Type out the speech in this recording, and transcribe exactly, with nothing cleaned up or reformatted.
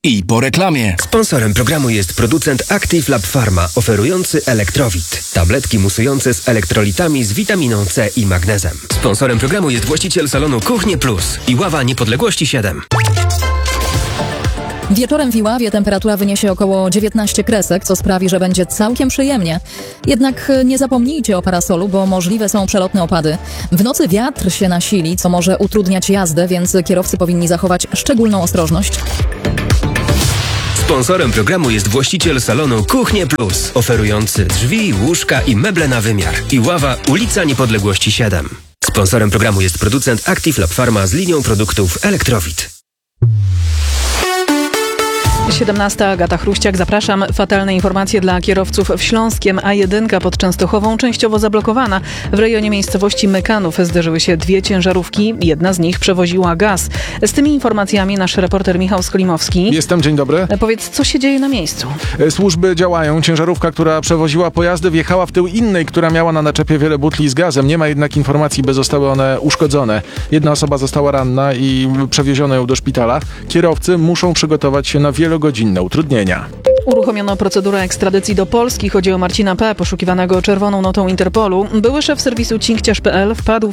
I po reklamie. Sponsorem programu jest producent Active Lab Pharma, oferujący Elektrowit. Tabletki musujące z elektrolitami z witaminą C i magnezem. Sponsorem programu jest właściciel salonu Kuchnie Plus i Ława Niepodległości siedem. Wieczorem w Iławie temperatura wyniesie około dziewiętnaście kresek, co sprawi, że będzie całkiem przyjemnie. Jednak nie zapomnijcie o parasolu, bo możliwe są przelotne opady. W nocy wiatr się nasili, co może utrudniać jazdę, więc kierowcy powinni zachować szczególną ostrożność. Sponsorem programu jest właściciel salonu Kuchnie Plus, oferujący drzwi, łóżka i meble na wymiar. Iława, ulica Niepodległości siedem. Sponsorem programu jest producent Active Lab Pharma z linią produktów Elektrowit. siedemnasta, Agata Chruściak, zapraszam. Fatalne informacje dla kierowców w Śląskiem. A jeden pod Częstochową częściowo zablokowana. W rejonie miejscowości Mykanów zderzyły się dwie ciężarówki. Jedna z nich przewoziła gaz. Z tymi informacjami nasz reporter Michał Skolimowski. Jestem, dzień dobry. Powiedz, co się dzieje na miejscu? Służby działają. Ciężarówka, która przewoziła pojazdy, wjechała w tył innej, która miała na naczepie wiele butli z gazem. Nie ma jednak informacji, by zostały one uszkodzone. Jedna osoba została ranna i przewieziono ją do szpitala. Kierowcy muszą przygotować się na wielogodzinne utrudnienia. Uruchomiono procedurę ekstradycji do Polski. Chodzi o Marcina P., poszukiwanego czerwoną notą Interpolu. Były szef serwisu cinkciarz kropka pe el wpadł